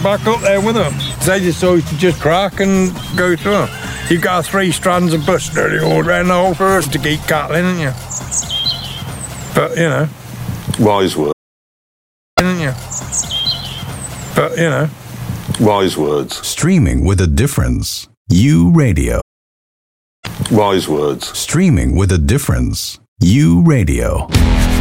back up there with them. They just always to just crack and go through them. You've got 3 strands of bush nearly all around the whole forest to keep cattle in, haven't you? But, you know. Wise words. Haven't you? But, you know. Wise words. Streaming with a difference. U Radio. Wise words. Streaming with a difference. U Radio.